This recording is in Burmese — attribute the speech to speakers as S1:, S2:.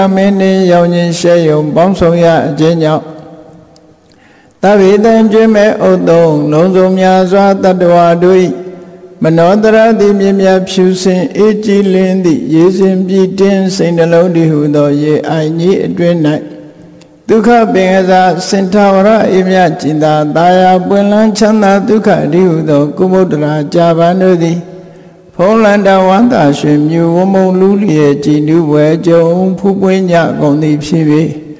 S1: မင်းနှင့်ရောင်ခြင်းရှဲယုံပေါင်းဆောင်ရအခြင်းကြောင့်သဗ္ဗေတံကျွမ်းမဲ့ဥသုံးလုံးစုံများစွာတတ္တဝါတို့မနောတရတိမြင်မြဖြူစင်အေးကြည်လင်းသည့်ရေစင်ပြည့်တင်းစိတ်နှလုံးတည်ဟုသောရေအိုင်ကြီးအတွင်း၌ဒုက္ခပင်ကစားစင်ထာဝရအေးမြကျင်သာတာယာပွင့်လန်းချမ်းသာဒုက္ခတည်ဟုသောကုမုဒ္ဒရာကြာပန်တို့သည်ဖုံးလန္တဝန္တာရွှင်မြူဝမုံလူလျက်ကြည်နူးဝဲကြုံဖူးပွင့်ညကုန်သည်ဖြစ်၍